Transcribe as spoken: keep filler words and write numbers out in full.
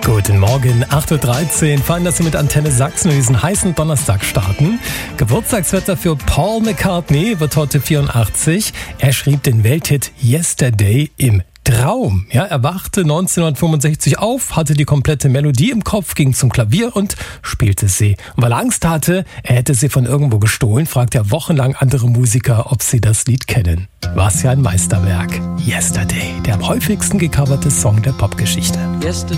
Guten Morgen, acht Uhr dreizehn. Fein, dass Sie mit Antenne Sachsen diesen heißen Donnerstag starten. Geburtstagswetter für Paul McCartney wird heute vierundachtzig. Er schrieb den Welthit Yesterday im Traum. Ja, er wachte neunzehnhundertfünfundsechzig auf, hatte die komplette Melodie im Kopf, ging zum Klavier und spielte sie. Und weil er Angst hatte, er hätte sie von irgendwo gestohlen, fragte er wochenlang andere Musiker, ob sie das Lied kennen. Was ja ein Meisterwerk. Yesterday, der am häufigsten gecoverte Song der Popgeschichte. Yesterday